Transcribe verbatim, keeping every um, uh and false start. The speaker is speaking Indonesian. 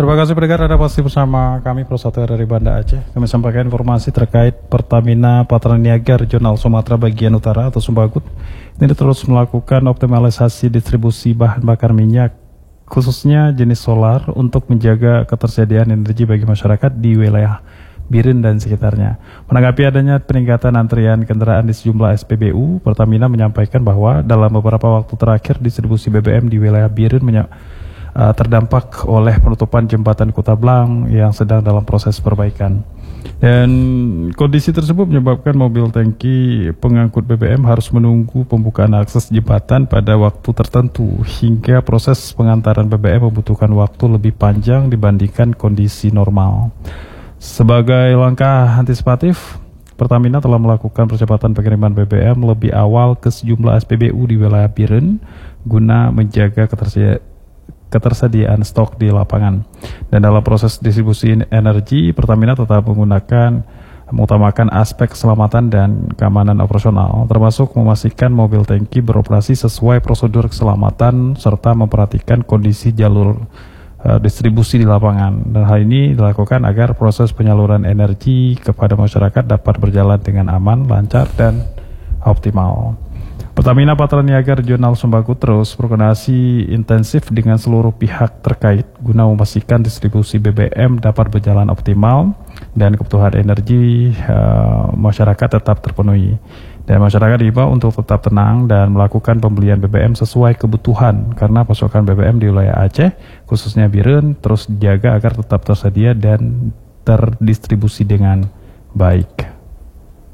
Terima kasih pendengar, Anda pasti bersama kami Pro satu dari Banda Aceh. Kami sampaikan informasi terkait Pertamina Patraniaga Regional Sumatera bagian utara atau Sumbagut. Ini terus melakukan optimalisasi distribusi bahan bakar minyak, khususnya jenis solar untuk menjaga ketersediaan energi bagi masyarakat di wilayah Biren dan sekitarnya. Menanggapi adanya peningkatan antrian kendaraan di sejumlah S P B U, Pertamina menyampaikan bahwa dalam beberapa waktu terakhir distribusi B B M di wilayah Biren menyak Uh, terdampak oleh penutupan jembatan Kuta Blang yang sedang dalam proses perbaikan. Dan kondisi tersebut menyebabkan mobil tangki pengangkut B B M harus menunggu pembukaan akses jembatan pada waktu tertentu, hingga proses pengantaran B B M membutuhkan waktu lebih panjang dibandingkan kondisi normal. Sebagai langkah antisipatif, Pertamina telah melakukan percepatan pengiriman B B M lebih awal ke sejumlah S P B U di wilayah Biren guna menjaga ketersediaan ketersediaan stok di lapangan. Dan dalam proses distribusi energi, Pertamina tetap menggunakan mengutamakan aspek keselamatan dan keamanan operasional, termasuk memastikan mobil tangki beroperasi sesuai prosedur keselamatan serta memperhatikan kondisi jalur uh, distribusi di lapangan. Dan hal ini dilakukan agar proses penyaluran energi kepada masyarakat dapat berjalan dengan aman, lancar, dan optimal. Pertamina Patraniaga Regional Sumbagut terus berkoordinasi intensif dengan seluruh pihak terkait guna memastikan distribusi B B M dapat berjalan optimal dan kebutuhan energi uh, masyarakat tetap terpenuhi. Dan masyarakat diimbau untuk tetap tenang dan melakukan pembelian B B M sesuai kebutuhan, karena pasokan B B M di wilayah Aceh, khususnya Biren, terus dijaga agar tetap tersedia dan terdistribusi dengan baik.